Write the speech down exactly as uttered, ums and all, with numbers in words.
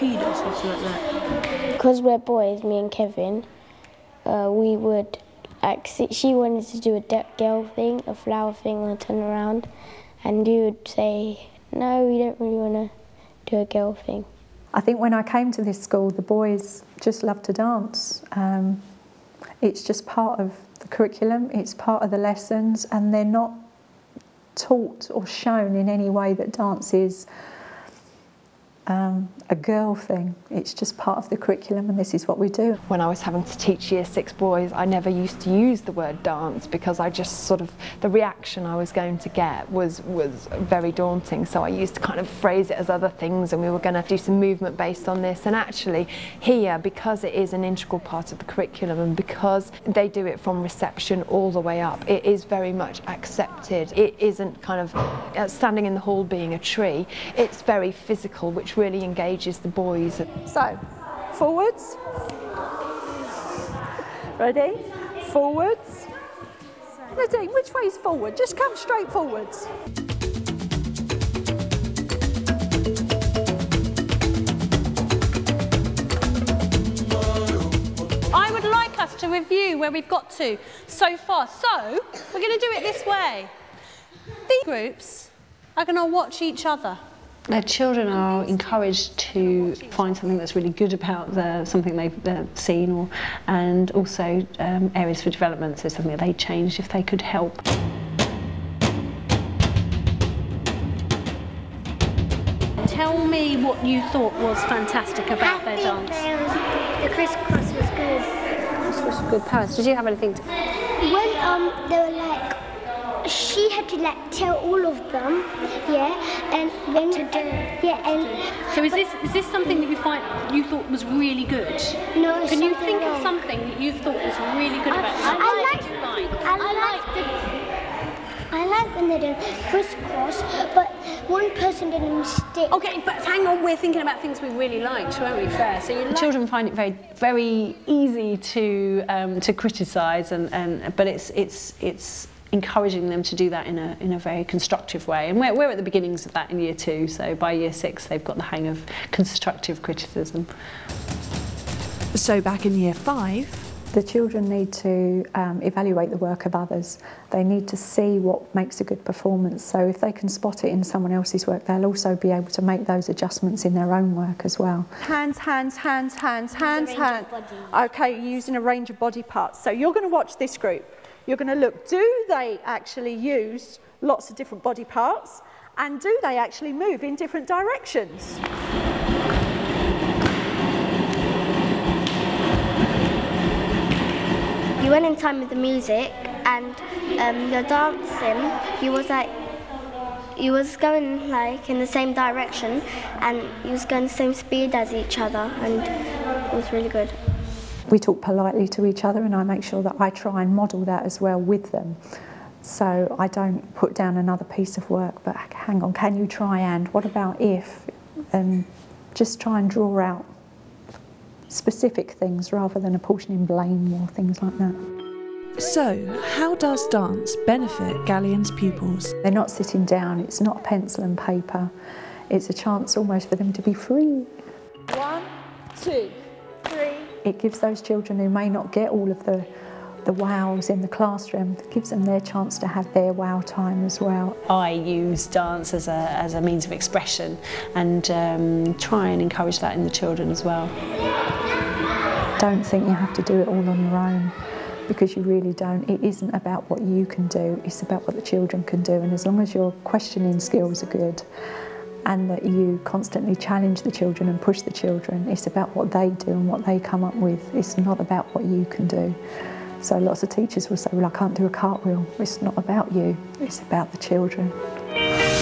P E D or something like that? Because we're boys, me and Kevin, uh, we would, like, she wanted to do a girl thing, a flower thing on a turn around, and you would say, no, we don't really want to do a girl thing. I think when I came to this school, the boys just love to dance. Um, it's just part of the curriculum, it's part of the lessons, and they're not taught or shown in any way that dance is um, a girl thing. It's just part of the curriculum, and this is what we do. When I was having to teach year six boys, I never used to use the word dance because I just sort of, the reaction I was going to get was, was very daunting. So I used to kind of phrase it as other things, and we were going to do some movement based on this. And actually here, because it is an integral part of the curriculum and because they do it from reception all the way up, it is very much accepted. It isn't kind of uh, standing in the hall being a tree. It's very physical, which really engages the boys. So, forwards. Ready? Forwards. Nadine, which way is forward? Just come straight forwards. I would like us to review where we've got to so far. So, we're going to do it this way. These groups are going to watch each other. Their children are encouraged to find something that's really good about the, something they've uh, seen, or, and also um, areas for development, so something that they changed if they could help. Tell me what you thought was fantastic about I their think dance. there was, the crisscross was good. This was good. Paris, did you have anything to... When um, they were like, she had to like tell all of them, yeah, and then to do, yeah, and. So is this is this something that you find you thought was really good? No, it's Can you something think wrong. of something that you thought was really good about it? I, I What like, did you like? I like the, I like when they do crisscross, but one person did a mistake. Okay, but hang on, we're thinking about things we really liked, weren't we? Fair. So you The like children find it very, very easy to um, to criticise, and, and but it's it's it's. encouraging them to do that in a in a very constructive way, and we're, we're at the beginnings of that in year two, so by year six they've got the hang of constructive criticism. So back in year five, the children need to um, evaluate the work of others. They need to see what makes a good performance, so if they can spot it in someone else's work, they'll also be able to make those adjustments in their own work as well. Hands, hands, hands, hands, hands, hands. Okay, using a range of body parts. So you're going to watch this group. You're going to look, do they actually use lots of different body parts, and do they actually move in different directions? You went in time with the music, and um, you're dancing. You was like, you was going like in the same direction, and you was going the same speed as each other, and it was really good. We talk politely to each other, and I make sure that I try and model that as well with them. So I don't put down another piece of work, but hang on, can you try and, what about if? And just try and draw out specific things rather than apportioning blame or things like that. so how does dance benefit Galleon's pupils? They're not sitting down, it's not pencil and paper. It's a chance almost for them to be free. One, two, three. It gives those children who may not get all of the, the wows in the classroom, it gives them their chance to have their wow time as well. I use dance as a, as a means of expression, and um, try and encourage that in the children as well. Don't think you have to do it all on your own, because you really don't. It isn't about what you can do, it's about what the children can do, and as long as your questioning skills are good and that you constantly challenge the children and push the children, it's about what they do and what they come up with. It's not about what you can do. So lots of teachers will say, well, I can't do a cartwheel. It's not about you, it's about the children.